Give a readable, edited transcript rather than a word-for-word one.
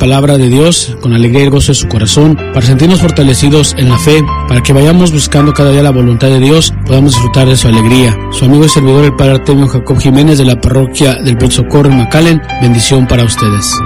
palabra de Dios con alegría y el gozo de su corazón, para sentirnos fortalecidos en la fe, para que vayamos buscando cada día la voluntad de Dios, podamos disfrutar de su alegría. Su amigo y servidor, el Padre Artemio Jacob Jiménez, de la parroquia del Buen Socorro en McAllen. Bendición para ustedes.